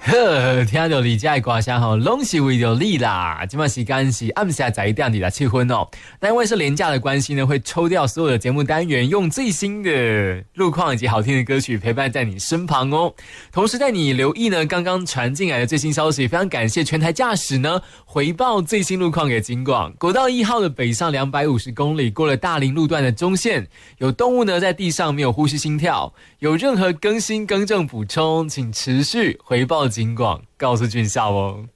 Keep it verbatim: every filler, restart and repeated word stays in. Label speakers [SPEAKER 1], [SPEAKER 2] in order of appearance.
[SPEAKER 1] 呵，听到你家的歌声吼，拢是为了你啦。今晚时间是暗下十一点二十七分哦。那因为是连假的关系呢，会抽掉所有的节目单元，用最新的路况以及好听的歌曲陪伴在你身旁哦。同时带你留意呢，刚刚传进来的最新消息，非常感谢全台驾驶呢回报最新路况给警广。国道一号的北上两百五十公里，过了大林路段的中线，有动物呢在地上没有呼吸心跳，有任何更新更正补充，请持续回报警广，告诉俊孝哦。